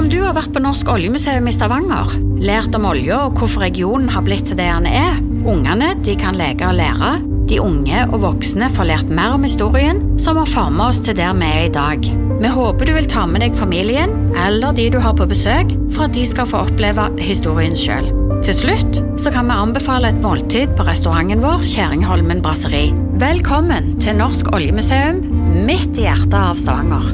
Om du har vært på Norsk Oljemuseum I Stavanger, lært om olje og hvorfor regionen har blitt til det den ungene de kan leke og lære, de unge og voksne får lært mer om historien som har formet oss til der vi I dag. Vi håper du vil ta med deg familien eller de du har på besøk for at de skal få oppleve historien selv. Til slutt så kan vi anbefale et måltid på restauranten vår Kjæringholmen Brasserie. Velkommen til Norsk Oljemuseum, midt I hjertet av Stavanger.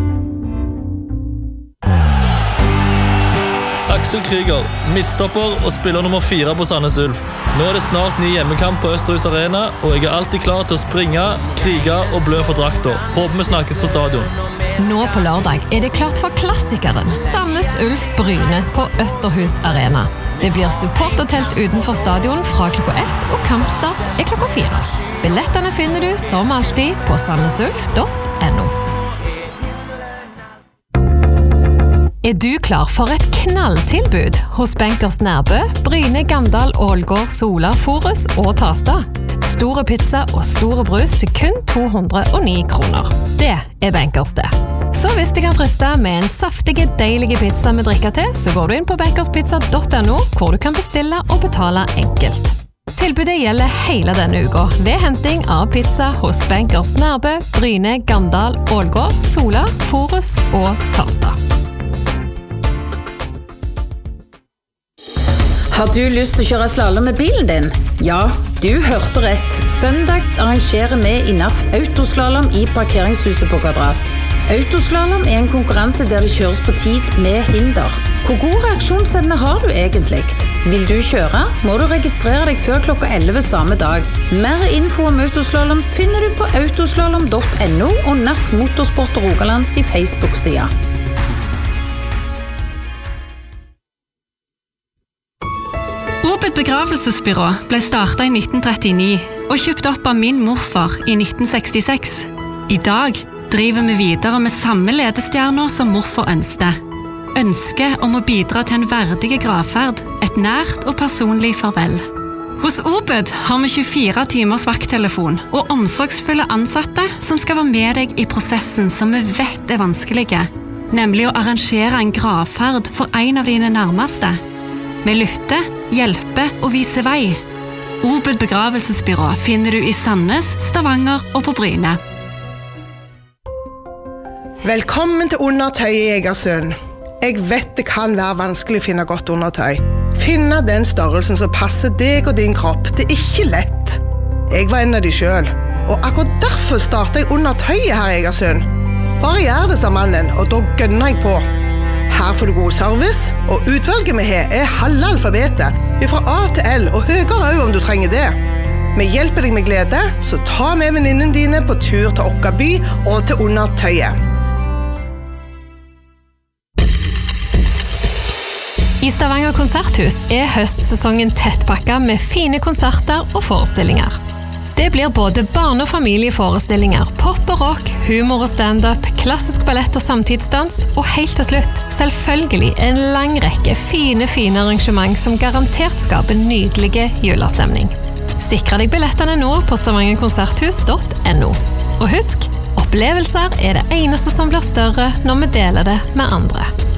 Aksel Krieger, midtstopper og spiller nummer 4 på Sandnes Ulf. Nå det snart ny hjemmekamp på Østerhus Arena, og jeg alltid klar til å springe, krige og blø for drakter. Håper vi snakkes på stadion. Nå på lørdag det klart for klassikeren Sandnes Ulf Bryne på Østerhus Arena. Det blir supportertelt utenfor stadion fra klokka 1, og kampstart klokka 4. Billettene finner du som alltid på sandnesulf.no. Du klar for et knalltilbud hos Bankers Nærbø, Bryne, Gandal, Ålgård, Sola, Forus og Tasta? Store pizza og store brus til kun 209 kroner. Det Bankers det. Så hvis det kan friste med en saftige, deilige pizza med drikka til, så går du inn på bankerspizza.no, hvor du kan bestille og betale enkelt. Tilbudet gjelder hele denne uka ved henting av pizza hos Bankers Nærbø, Bryne, Gandal, Ålgård, Sola, Forus og Tasta. Har du lyst til å kjøre slalom med bilen din? Ja, du hørte rett. Søndag arrangerer vi INAF Autoslalom I parkeringshuset på Kvadrat. Autoslalom en konkurranse der det kjøres på tid med hinder. Hvor god reaksjonsevne har du egentlig? Vil du kjøre, må du registrere deg før klokka 11 samme dag. Mer info om autoslalom finner du på autoslalom.no og NAF Motorsport og Rogalands I Facebook-sida. Obed begravelsesbyrå ble startet I 1939 og kjøpt opp av min morfar I 1966. I dag driver vi videre med samme ledestjerner som morfar ønsket. Ønsket om å bidra til en verdig gravferd, et nært og personlig farvel. Hos Obed har vi 24 timers vakttelefon og omsorgsfulle ansatte som skal være med deg I prosessen som vi vet vanskelige, nemlig å arrangere en gravferd for en av dine nærmeste. Vi lytter, hjelper og viser vei. Obed begravelsesbyrå finner du I Sandnes, Stavanger og på Bryne. Velkommen til Undertøy I Egersund. Jeg vet det kan være vanskelig å finne godt undertøy. Finne den størrelsen som passer deg og din kropp, det ikke lett. Jeg var en av de selv, og akkurat derfor startet jeg Undertøyet her I Egersund. Bare gjør det, sa mannen, og da gønner jeg på. Her får du god service, og utvalget vi har halve alfabetet, fra A til L, og høyere også om du trenger det. Vi hjelper deg med glede, så ta med venninnen dine på tur til Okkaby og til Undertøyet. I Stavanger konserthus høstsesongen tettpakket med fine konserter og forestillinger. Det blir både barne- og familieforestillinger, pop og rock, humor og stand-up, klassisk ballett og samtidsdans, og helt til slutt, selvfølgelig en lang rekke fine arrangement som garantert skaper nydelige julestemning. Sikre deg billettene nå på stavangerkonserthus.no. Og husk, opplevelser det eneste som blir større når vi deler det med andre.